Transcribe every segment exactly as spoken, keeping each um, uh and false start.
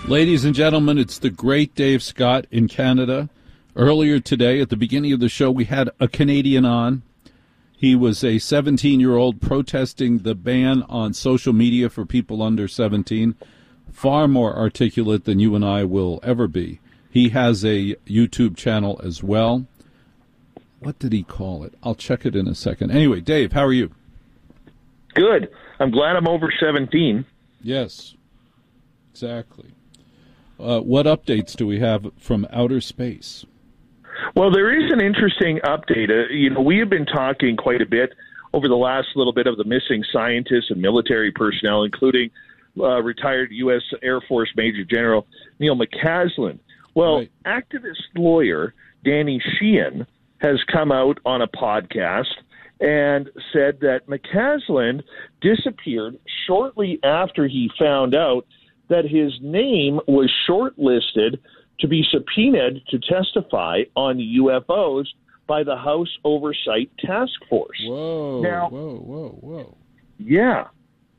Ladies and gentlemen, it's the great Dave Scott in Canada. Earlier today, at the beginning of the show, we had a Canadian on. He was a seventeen-year-old protesting the ban on social media for people under seventeen. Far more articulate than you and I will ever be. He has a YouTube channel as well. What did he call it? I'll check it in a second. Anyway, Dave, how are you? Good. I'm glad I'm over seventeen. Yes, exactly. Uh, what updates do we have from outer space? Well, there is an interesting update. Uh, you know, we have been talking quite a bit over the last little bit of the missing scientists and military personnel, including uh, retired U S Air Force Major General Neil McCaslin. Well, right. Activist lawyer Danny Sheehan has come out on a podcast and said that McCaslin disappeared shortly after he found out that his name was shortlisted to be subpoenaed to testify on U F Os by the House Oversight Task Force. Whoa, now, whoa, whoa, whoa. Yeah.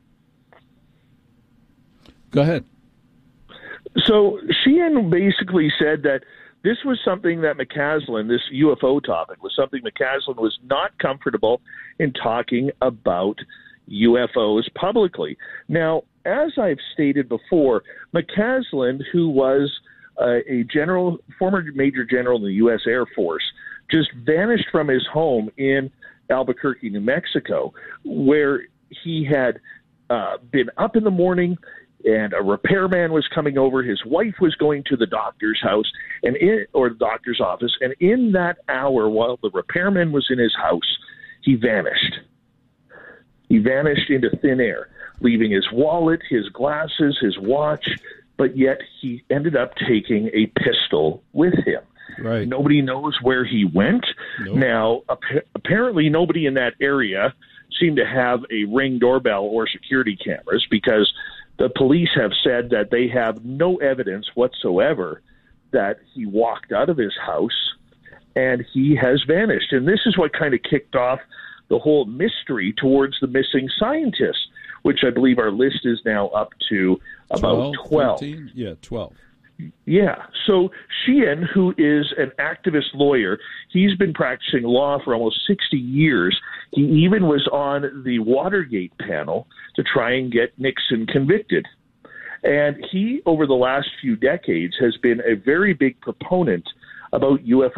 Go ahead. So Sheehan basically said that this was something that McCaslin, this U F O topic, was something McCaslin was not comfortable in talking about U F Os publicly. Now, as I've stated before, McCaslin, who was uh, a general, former major general in the U S Air Force, just vanished from his home in Albuquerque, New Mexico, where he had uh, been up in the morning and a repairman was coming over. His wife was going to the doctor's house and in, or the doctor's office, and in that hour, while the repairman was in his house, he vanished. He vanished into thin air, leaving his wallet, his glasses, his watch, but yet he ended up taking a pistol with him. Right. Nobody knows where he went. Nope. Now, ap- apparently nobody in that area seemed to have a Ring doorbell or security cameras, because the police have said that they have no evidence whatsoever that he walked out of his house and he has vanished. And this is what kind of kicked off the whole mystery towards the missing scientists, which I believe our list is now up to about twelve. twelve. Yeah, twelve. Yeah. So Sheehan, who is an activist lawyer, he's been practicing law for almost sixty years. He even was on the Watergate panel to try and get Nixon convicted. And he, over the last few decades, has been a very big proponent about U F O